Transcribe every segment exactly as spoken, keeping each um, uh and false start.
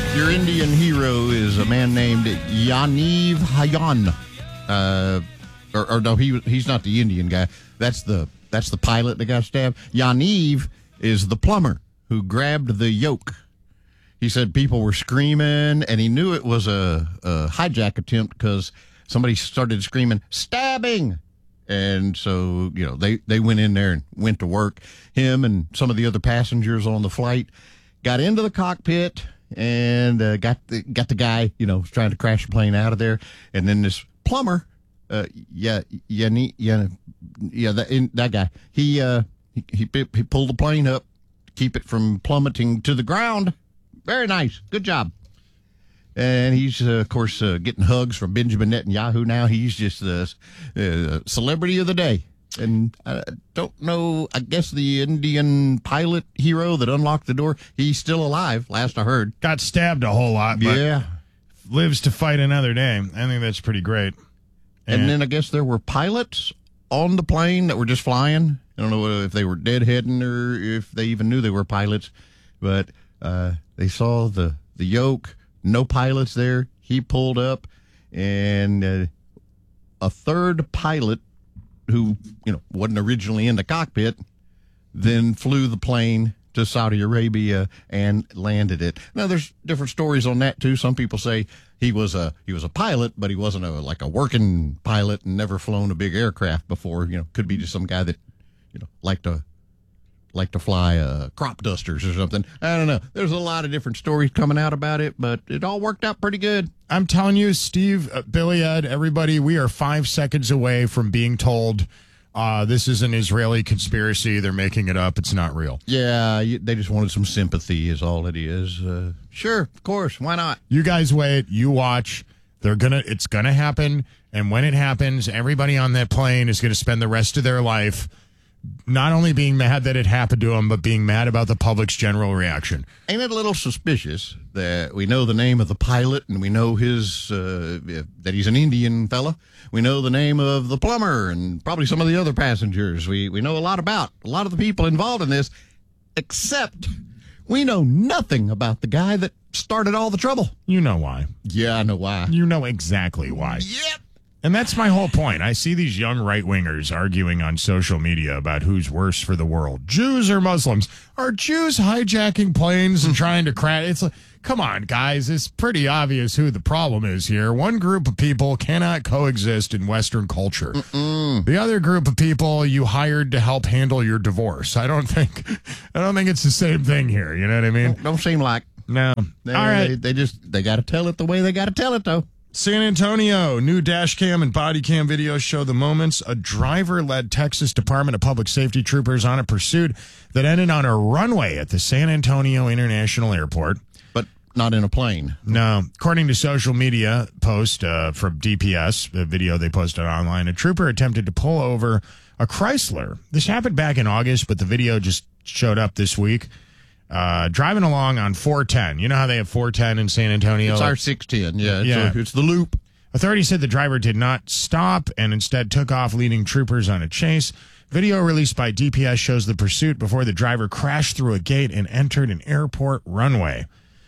Your Indian hero is a man named Yaniv Hayan. Uh, or, or no, he he's not the Indian guy. That's the that's the pilot that got stabbed. Yaniv is the plumber who grabbed the yoke. He said people were screaming, and he knew it was a, a hijack attempt because somebody started screaming, stabbing! And so, you know, they, they went in there and went to work. Him and some of the other passengers on the flight got into the cockpit and uh, got the, got the guy, you know, trying to crash the plane out of there. And then this plumber, uh, yeah, yeah, yeah, yeah, that, that guy, he, uh, he, he, he pulled the plane up to keep it from plummeting to the ground. Very nice. Good job. And he's, uh, of course, uh, getting hugs from Benjamin Netanyahu now. He's just the uh, celebrity of the day. And I don't know, I guess the Indian pilot hero that unlocked the door, he's still alive, last I heard. Got stabbed a whole lot, but yeah. lives to fight another day. I think that's pretty great. And, and then I guess there were pilots on the plane that were just flying. I don't know if they were deadheading or if they even knew they were pilots, but uh, they saw the, the yoke. No pilots there. He pulled up, and uh, a third pilot who, you know, wasn't originally in the cockpit, then flew the plane to Saudi Arabia and landed it. Now, there's different stories on that too. Some people say he was a he was a pilot, but he wasn't a like a working pilot and never flown a big aircraft before. You know, could be just some guy that, you know, liked to. like to fly uh, crop dusters or something. I don't know. There's a lot of different stories coming out about it, but it all worked out pretty good. I'm telling you, Steve, uh, Billy, Ed, everybody, we are five seconds away from being told uh, this is an Israeli conspiracy. They're making it up. It's not real. Yeah, you, they just wanted some sympathy is all it is. Uh, sure, of course. Why not? You guys wait. You watch. They're gonna. It's going to happen. And when it happens, everybody on that plane is going to spend the rest of their life not only being mad that it happened to him, but being mad about the public's general reaction. Ain't it a little suspicious that we know the name of the pilot and we know his uh, that he's an Indian fella? We know the name of the plumber and probably some of the other passengers. We we know a lot about a lot of the people involved in this, except we know nothing about the guy that started all the trouble. You know why. Yeah, I know why. You know exactly why. Yep. And that's my whole point. I see these young right-wingers arguing on social media about who's worse for the world, Jews or Muslims. Are Jews hijacking planes and trying to crash? It's like, come on, guys. It's pretty obvious who the problem is here. One group of people cannot coexist in Western culture. Mm-mm. The other group of people you hired to help handle your divorce. I don't think, I don't think it's the same thing here. You know what I mean? Don't, don't seem like. No. They, All right. They, they just they got to tell it the way they got to tell it, though. San Antonio, new dash cam and body cam videos show the moments a driver led Texas Department of Public Safety troopers on a pursuit that ended on a runway at the San Antonio International Airport. But not in a plane. No. According to social media post uh, from D P S, the video they posted online, a trooper attempted to pull over a Chrysler. This happened back in August, but the video just showed up this week. Uh, driving along on four ten. You know how they have four ten in San Antonio? It's our six ten, yeah. It's, yeah. A, it's the loop. Authorities said the driver did not stop and instead took off, leading troopers on a chase. Video released by D P S shows the pursuit before the driver crashed through a gate and entered an airport runway.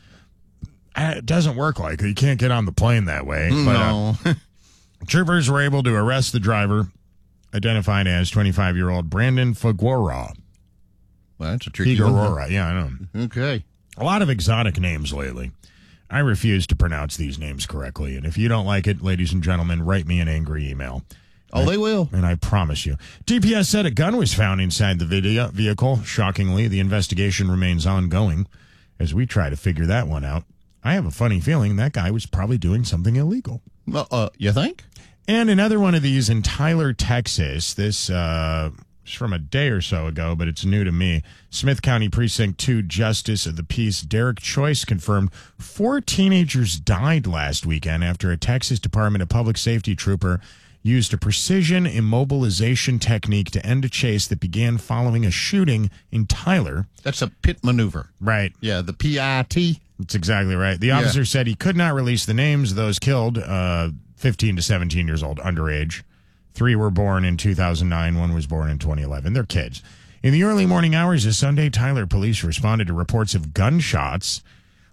It doesn't work like it. You can't get on the plane that way. No. But, uh, troopers were able to arrest the driver, identified as twenty-five-year-old Brandon Figueroa. Well, that's a tricky Figueroa, one. yeah, I know. Okay. A lot of exotic names lately. I refuse to pronounce these names correctly, and if you don't like it, ladies and gentlemen, write me an angry email. Oh, they will. And I promise you. D P S said a gun was found inside the video vehicle. Shockingly, the investigation remains ongoing as we try to figure that one out. I have a funny feeling that guy was probably doing something illegal. Well, uh, you think? And another one of these in Tyler, Texas. This uh, is from a day or so ago, but it's new to me. Smith County Precinct two Justice of the Peace Derek Choice confirmed four teenagers died last weekend after a Texas Department of Public Safety trooper used a precision immobilization technique to end a chase that began following a shooting in Tyler. That's a pit maneuver. Right. Yeah, the P I T. That's exactly right. The officer yeah. said he could not release the names of those killed, uh, fifteen to seventeen years old, underage. Three were born in two thousand nine. One was born in twenty eleven. They're kids. In the early morning hours of Sunday, Tyler police responded to reports of gunshots.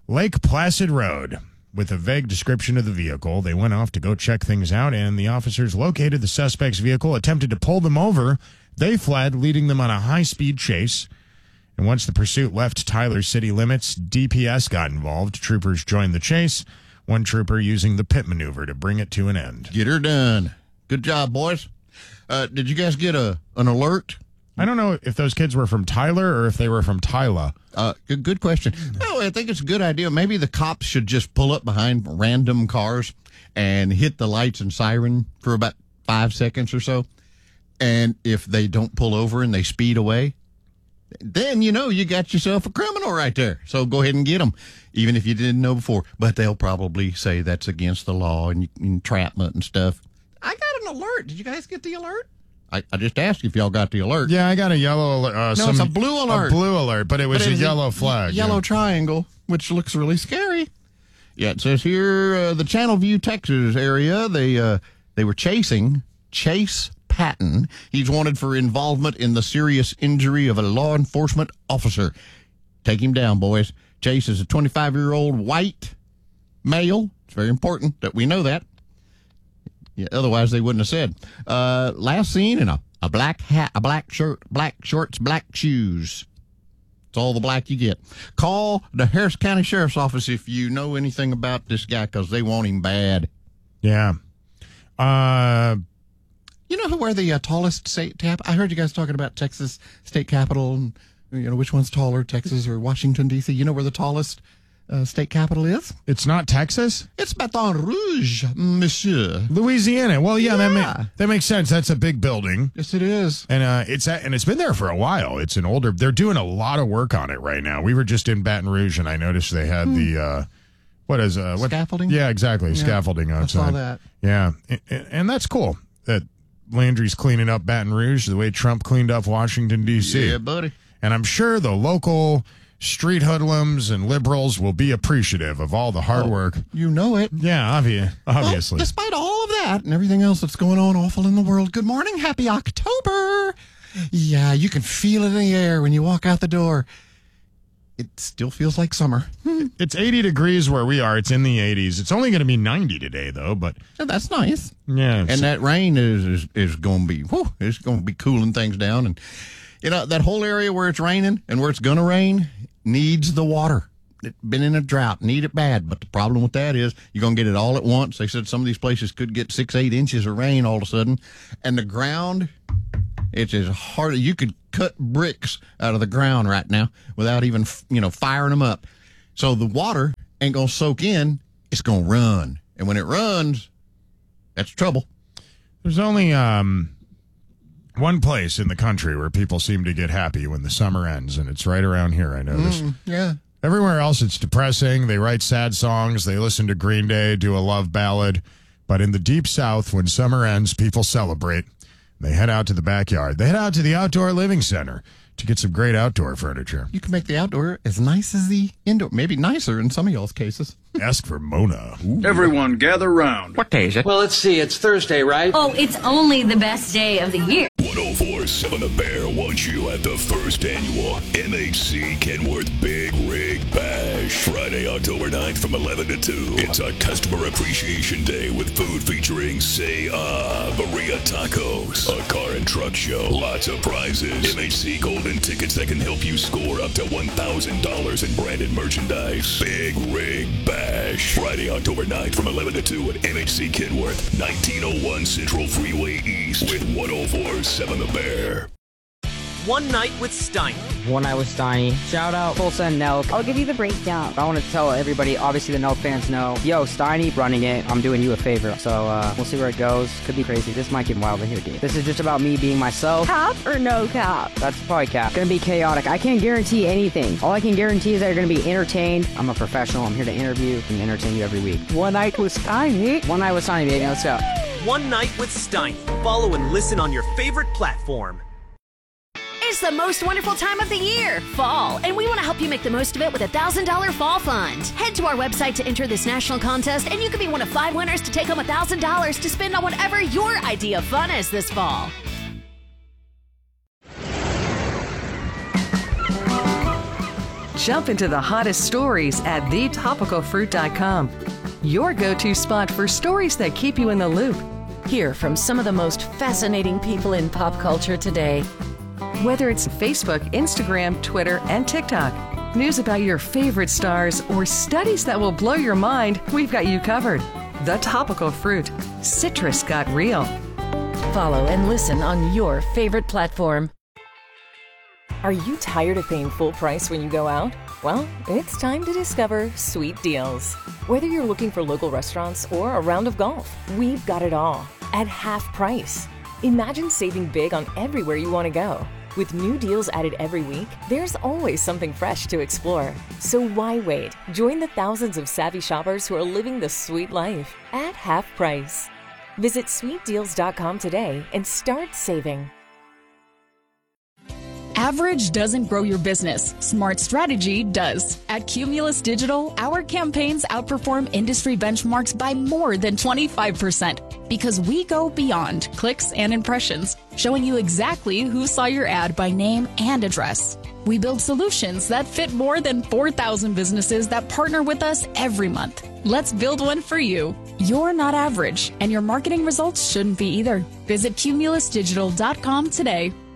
Lake Placid Road. With a vague description of the vehicle, they went off to go check things out, and the officers located the suspect's vehicle, attempted to pull them over. They fled, leading them on a high-speed chase. And once the pursuit left Tyler city limits, D P S got involved. Troopers joined the chase, one trooper using the pit maneuver to bring it to an end. Get her done. Good job, boys. Uh, did you guys get a an alert? I don't know if those kids were from Tyler or if they were from Tyla. Uh, good, good question. No, I think it's a good idea. Maybe the cops should just pull up behind random cars and hit the lights and siren for about five seconds or so. And if they don't pull over and they speed away, then, you know, you got yourself a criminal right there. So go ahead and get them, even if you didn't know before. But they'll probably say that's against the law and entrapment and stuff. I got an alert. Did you guys get the alert? I, I just asked if y'all got the alert. Yeah, I got a yellow alert. Uh, no, some, it's a blue alert. A blue alert, but it was but it a is yellow a flag. Yellow yeah. triangle, which looks really scary. Yeah, it says here, uh, the Channelview, Texas area, they uh, they were chasing Chase Patton. He's wanted for involvement in the serious injury of a law enforcement officer. Take him down, boys. Chase is a twenty-five-year-old white male. It's very important that we know that. Yeah, otherwise, they wouldn't have said. Uh, last seen in a, a black hat, a black shirt, black shorts, black shoes. It's all the black you get. Call the Harris County Sheriff's Office if you know anything about this guy, because they want him bad. Yeah. Uh, you know who where the uh, tallest state cap? I heard you guys talking about Texas State Capitol, and you know which one's taller, Texas or Washington, D C. You know where the tallest Uh, state capital is? It's not Texas? It's Baton Rouge, monsieur. Louisiana. Well, yeah, yeah. that ma- that makes sense. That's a big building. Yes, it is. And uh, it's at, and it's been there for a while. It's an older. They're doing a lot of work on it right now. We were just in Baton Rouge, and I noticed they had hmm. the uh, what is uh, what scaffolding? Yeah, exactly, yeah. Scaffolding outside. I saw that. Yeah, and, and that's cool that Landry's cleaning up Baton Rouge the way Trump cleaned up Washington D C. Yeah, buddy. And I'm sure the local street hoodlums and liberals will be appreciative of all the hard oh, work. You know it. Yeah, obvi- obviously. Well, despite all of that and everything else that's going on awful in the world, good morning, happy October. Yeah, you can feel it in the air when you walk out the door. It still feels like summer. Hmm. It's eighty degrees where we are. It's in the eighties. It's only going to be ninety today, though, but... Oh, that's nice. Yeah. And that rain is is, is going to be, whew, it's going to be cooling things down. And, you know, that whole area where it's raining and where it's going to rain needs the water. It's been in a drought, need it bad. But the problem with that is you're going to get it all at once. They said some of these places could get six, eight inches of rain all of a sudden. And the ground, it's as hard as you could cut bricks out of the ground right now without even, you know, firing them up. So the water ain't going to soak in. It's going to run. And when it runs, that's trouble. There's only um, one place in the country where people seem to get happy when the summer ends, and it's right around here, I noticed. Mm, yeah. Everywhere else, it's depressing. They write sad songs. They listen to Green Day, do a love ballad. But in the Deep South, when summer ends, people celebrate. They head out to the backyard. They head out to the Outdoor Living Center to get some great outdoor furniture. You can make the outdoor as nice as the indoor. Maybe nicer in some of y'all's cases. Ask for Mona. Ooh. Everyone gather round. What day is it? Well, let's see. It's Thursday, right? Oh, it's only the best day of the year. one oh four point seven The Bear wants you at the first annual M H C Kenworth Big Rig Bash. Friday, October ninth from eleven to two. It's a customer appreciation day with food featuring Say Ah, Berea Tacos, a car and truck show, lots of prizes, M H C Golden tickets that can help you score up to one thousand dollars in branded merchandise. Big Rig Bash. Friday, October ninth from eleven to two at M H C Kenworth, nineteen oh one Central Freeway East with one oh four point seven The Bear. One Night with Steiny. One Night with Steiny. Shout out Tulsa and Nelk. I'll give you the breakdown. I want to tell everybody, obviously the Nelk fans know, yo, Steiny running it. I'm doing you a favor. So uh, we'll see where it goes. Could be crazy. This might get wild in here, dude. This is just about me being myself. Cap or no cap? That's probably cap. Gonna be chaotic. I can't guarantee anything. All I can guarantee is that you're gonna be entertained. I'm a professional. I'm here to interview and entertain you every week. One Night with Steiny. One Night with Steiny, baby. Let's go. One Night with Steiny. Follow and listen on your favorite platform. It's the most wonderful time of the year, fall, and we want to help you make the most of it with a one thousand dollars Fall Fund. Head to our website to enter this national contest, and you could be one of five winners to take home one thousand dollars to spend on whatever your idea of fun is this fall. Jump into the hottest stories at the topical fruit dot com. Your go-to spot for stories that keep you in the loop. Hear from some of the most fascinating people in pop culture today. Whether it's Facebook, Instagram, Twitter, and TikTok, news about your favorite stars, or studies that will blow your mind, we've got you covered. The Topical Fruit. Citrus got real. Follow and listen on your favorite platform. Are you tired of paying full price when you go out? Well, it's time to discover Sweet Deals. Whether you're looking for local restaurants or a round of golf, we've got it all at half price. Imagine saving big on everywhere you want to go. With new deals added every week, there's always something fresh to explore. So why wait? Join the thousands of savvy shoppers who are living the sweet life at half price. Visit sweet deals dot com today and start saving. Average doesn't grow your business. Smart strategy does. At Cumulus Digital, our campaigns outperform industry benchmarks by more than twenty-five percent because we go beyond clicks and impressions, showing you exactly who saw your ad by name and address. We build solutions that fit more than four thousand businesses that partner with us every month. Let's build one for you. You're not average, and your marketing results shouldn't be either. Visit cumulus digital dot com today.